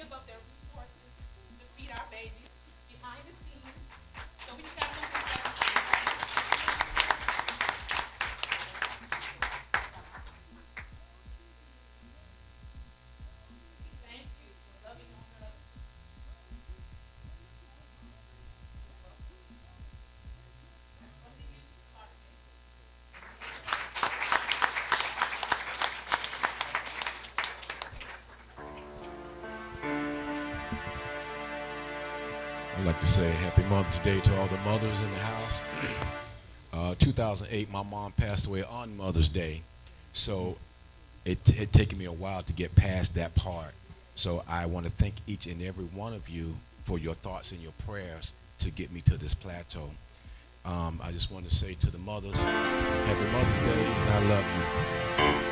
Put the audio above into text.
I'd like to say Happy Mother's Day to all the mothers in the house. 2008, my mom passed away on Mother's Day, so it had taken me a while to get past that part. So I want to thank each and every one of you for your thoughts and your prayers to get me to this plateau. I just want to say to the mothers, Happy Mother's Day, and I love you.